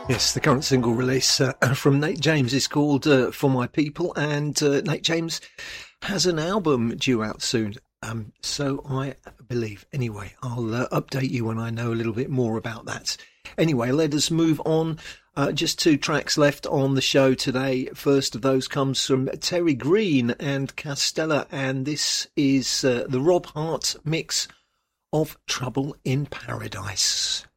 Yes, the current single release from Nate James is called For My People, and Nate James has an album due out soon. So I believe. Anyway, I'll update you when I know a little bit more about that. Anyway, let us move on. Just two tracks left on the show today. First of those comes from Terry Green and Castella, and this is the Rob Hart mix of Trouble in Paradise.